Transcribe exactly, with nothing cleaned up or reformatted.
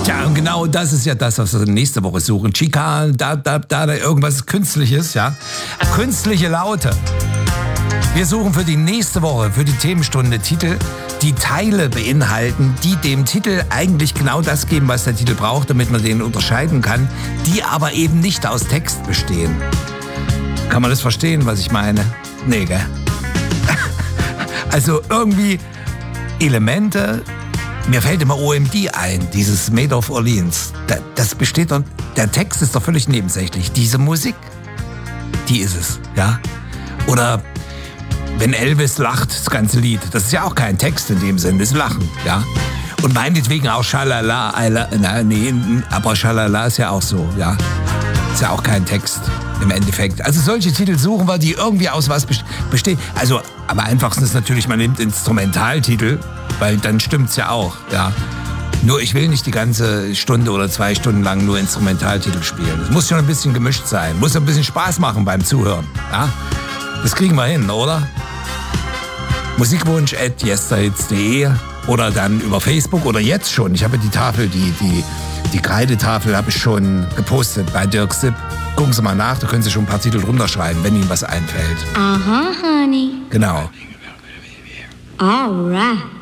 Tja, und genau das ist ja das, was wir nächste Woche suchen. Chica, da, da, da, da irgendwas Künstliches, ja. Künstliche Laute. Wir suchen für die nächste Woche, für die Themenstunde Titel, die Teile beinhalten, die dem Titel eigentlich genau das geben, was der Titel braucht, damit man den unterscheiden kann, die aber eben nicht aus Text bestehen. Kann man das verstehen, was ich meine? Nee, gell? Also irgendwie Elemente. Mir fällt immer O M D ein, dieses Made of Orleans. Das besteht doch, der Text ist doch völlig nebensächlich. Diese Musik, die ist es, ja. Oder wenn Elvis lacht, das ganze Lied, das ist ja auch kein Text in dem Sinne, das ist Lachen, ja. Und meinetwegen auch Schalala, nee, aber Schalala ist ja auch so, ja. Ist ja auch kein Text im Endeffekt. Also solche Titel suchen wir, die irgendwie aus was bestehen. Also am einfachsten ist natürlich, man nimmt Instrumentaltitel, weil dann stimmt's ja auch, ja. Nur ich will nicht die ganze Stunde oder zwei Stunden lang nur Instrumentaltitel spielen. Es muss schon ein bisschen gemischt sein, muss ein bisschen Spaß machen beim Zuhören, ja. Das kriegen wir hin, oder? Musikwunsch at yesterhits punkt de oder dann über Facebook oder jetzt schon. Ich habe die Tafel, die, die, die Kreidetafel habe ich schon gepostet bei Dirk Sipp. Gucken Sie mal nach, da können Sie schon ein paar Titel drunter schreiben, wenn Ihnen was einfällt. Aha, honey. Genau. All right.